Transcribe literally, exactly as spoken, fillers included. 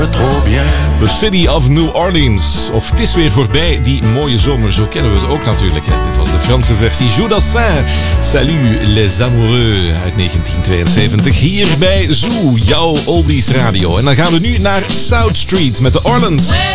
The City of New Orleans. Of het is weer voorbij, die mooie zomer. Zo kennen we het ook natuurlijk. Hè. Dit was de Franse versie. Jodassin. Salut les amoureux uit negentien tweeënzeventig. Hier bij Zoo, jouw Oldies Radio. En dan gaan we nu naar South Street met de Orleans.